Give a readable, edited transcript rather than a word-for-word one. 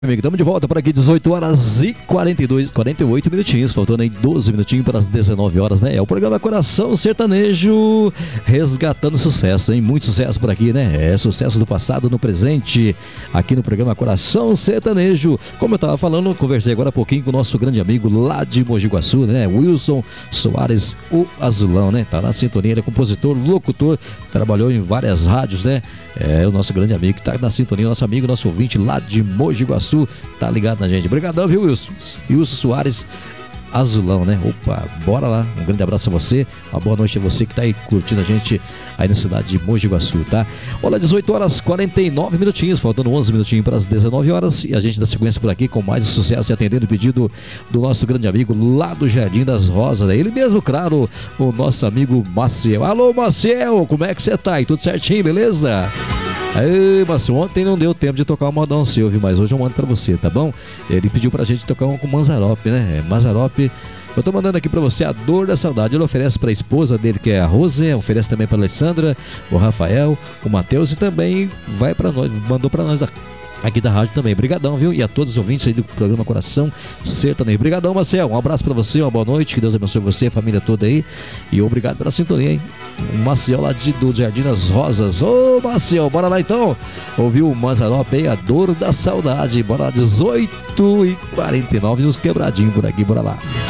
Amigo, estamos de volta por aqui, 18 horas e 48 minutinhos, faltando aí 12 minutinhos para as 19 horas, né? É o programa Coração Sertanejo, resgatando sucesso, hein? Muito sucesso por aqui, né? É sucesso do passado no presente, aqui no programa Coração Sertanejo. Como eu estava falando, conversei agora há pouquinho com o nosso grande amigo lá de Mogi Guaçu, né? Wilson Soares, o Azulão, né? Tá na sintonia, ele é compositor, locutor, trabalhou em várias rádios, né? É o nosso grande amigo que tá na sintonia, nosso amigo, nosso ouvinte lá de Mogi Guaçu. Tá ligado na gente. Obrigadão, viu, Wilson? Wilson Soares, Azulão, né? Opa, bora lá. Um grande abraço a você. Uma boa noite a você que tá aí curtindo a gente aí na cidade de Mogi Guaçu, tá? Olha, 18 horas 49 minutinhos, faltando 11 minutinhos para as 19 horas. E a gente dá sequência por aqui com mais sucesso e atendendo o pedido do nosso grande amigo lá do Jardim das Rosas, né? Ele mesmo, claro, o nosso amigo Maciel. Alô, Maciel, como é que você tá aí? Tudo certinho, beleza? Aí, mas ontem não deu tempo de tocar o modão seu, viu? Mas hoje eu mando pra você, tá bom? Ele pediu pra gente tocar um com Mazzaropi, né? Mazzaropi. Eu tô mandando aqui pra você A Dor da Saudade. Ele oferece pra esposa dele, que é a Rose, oferece também pra Alessandra, o Rafael, o Matheus e também vai pra nós, mandou pra nós aqui da rádio também. Brigadão, viu? E a todos os ouvintes aí do programa Coração Sertanejo. Brigadão, Marcel. Um abraço pra você, uma boa noite. Que Deus abençoe você, a família toda aí. E obrigado pela sintonia, hein? O Maciel lá do Jardim das Rosas. Ô, Maciel, bora lá então. Ouviu o Mazzaropi aí, A Dor da Saudade. Bora lá, 18h49, uns quebradinhos por aqui, bora lá.